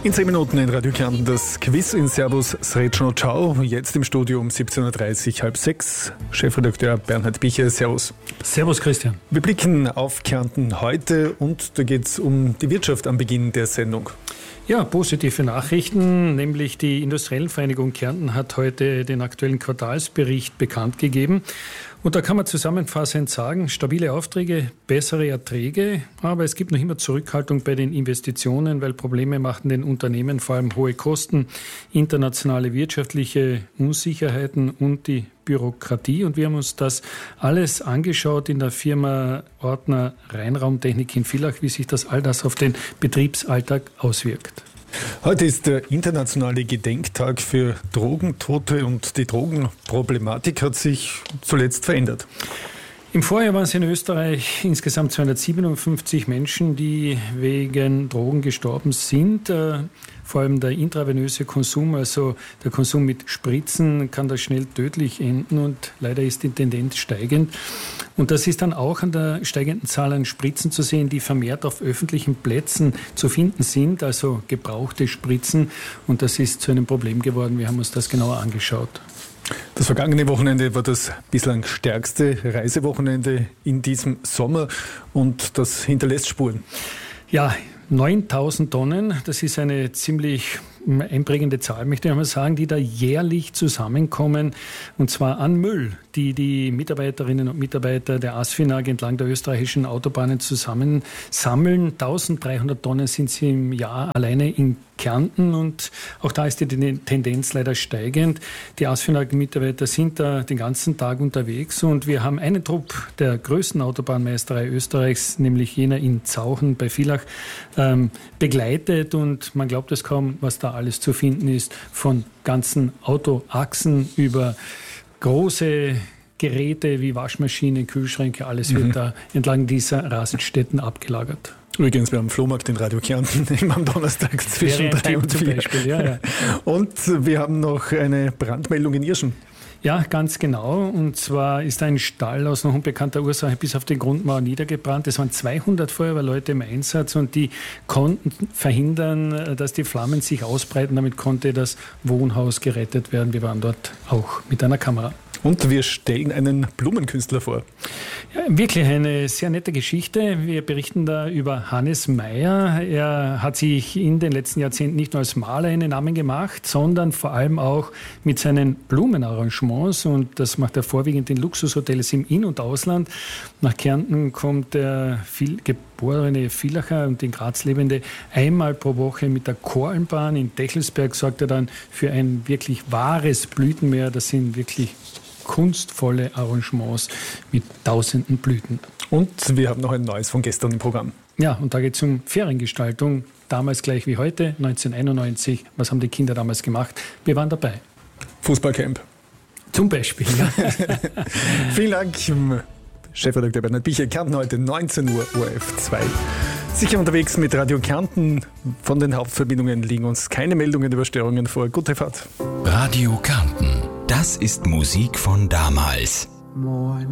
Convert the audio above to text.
In 10 Minuten in Radio Kärnten das Quiz in Servus Srečno Ciao. Jetzt im Studio um 17.30 Uhr, halb 6. Chefredakteur Bernhard Bicher, Servus. Servus Christian. Wir blicken auf Kärnten heute und da geht es um die Wirtschaft am Beginn der Sendung. Ja, positive Nachrichten, nämlich die Industriellenvereinigung Kärnten hat heute den aktuellen Quartalsbericht bekannt gegeben. Und da kann man zusammenfassend sagen, stabile Aufträge, bessere Erträge, aber es gibt noch immer Zurückhaltung bei den Investitionen, weil Probleme machten den Unternehmen vor allem hohe Kosten, internationale wirtschaftliche Unsicherheiten und die Bürokratie. Und wir haben uns das alles angeschaut in der Firma Ortner Reinraumtechnik in Villach, wie sich all das auf den Betriebsalltag auswirkt. Heute ist der internationale Gedenktag für Drogentote und die Drogenproblematik hat sich zuletzt verändert. Im Vorjahr waren es in Österreich insgesamt 257 Menschen, die wegen Drogen gestorben sind. Vor allem der intravenöse Konsum, also der Konsum mit Spritzen, kann da schnell tödlich enden und leider ist die Tendenz steigend. Und das ist dann auch an der steigenden Zahl an Spritzen zu sehen, die vermehrt auf öffentlichen Plätzen zu finden sind, also gebrauchte Spritzen. Und das ist zu einem Problem geworden. Wir haben uns das genauer angeschaut. Das vergangene Wochenende war das bislang stärkste Reisewochenende in diesem Sommer und das hinterlässt Spuren. Ja, 9.000 Tonnen, das ist eine ziemlich einprägende Zahl, möchte ich einmal sagen, die da jährlich zusammenkommen, und zwar an Müll, die die Mitarbeiterinnen und Mitarbeiter der ASFINAG entlang der österreichischen Autobahnen zusammensammeln. 1.300 Tonnen sind sie im Jahr alleine in Kärnten und auch da ist die Tendenz leider steigend. Die ASFINAG-Mitarbeiter sind da den ganzen Tag unterwegs und wir haben einen Trupp der größten Autobahnmeisterei Österreichs, nämlich jener in Zauchen bei Villach, begleitet und man glaubt es kaum, was da alles zu finden ist, von ganzen Autoachsen über große Geräte wie Waschmaschinen, Kühlschränke, alles wird da entlang dieser Raststätten abgelagert. Übrigens, wir haben Flohmarkt in Radio Kärnten immer am Donnerstag zwischen 3 und 4. Beispiel, ja. Und wir haben noch eine Brandmeldung in Irschen. Ja, ganz genau. Und zwar ist ein Stall aus noch unbekannter Ursache bis auf den Grundmauer niedergebrannt. Es waren 200 Feuerwehrleute im Einsatz und die konnten verhindern, dass die Flammen sich ausbreiten. Damit konnte das Wohnhaus gerettet werden. Wir waren dort auch mit einer Kamera. Und wir stellen einen Blumenkünstler vor. Ja, wirklich eine sehr nette Geschichte. Wir berichten da über Hannes Meyer. Er hat sich in den letzten Jahrzehnten nicht nur als Maler einen Namen gemacht, sondern vor allem auch mit seinen Blumenarrangements. Und das macht er vorwiegend in Luxushotels im In- und Ausland. Nach Kärnten kommt der geborene Villacher und in Graz lebende einmal pro Woche mit der Kornbahn. In Techelsberg sorgt er dann für ein wirklich wahres Blütenmeer. Das sind wirklich kunstvolle Arrangements mit tausenden Blüten. Und wir haben noch ein neues von gestern im Programm. Ja, und da geht es um Feriengestaltung. Damals gleich wie heute, 1991. Was haben die Kinder damals gemacht? Wir waren dabei. Fußballcamp. Zum Beispiel, ja. Vielen Dank, Chefredakteur Bernhard Bicher. Kärnten heute 19 Uhr, ORF 2. Sicher unterwegs mit Radio Kärnten. Von den Hauptverbindungen liegen uns keine Meldungen über Störungen vor. Gute Fahrt. Radio Kärnten. Das ist Musik von damals.